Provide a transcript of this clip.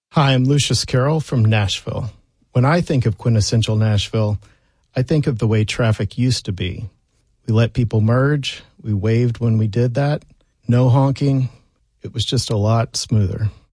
Hi, I'm Lucius Carroll from Nashville. When I think of quintessential Nashville, I think of the way traffic used to be. We let people merge. We waved when we did that. No honking. It was just a lot smoother.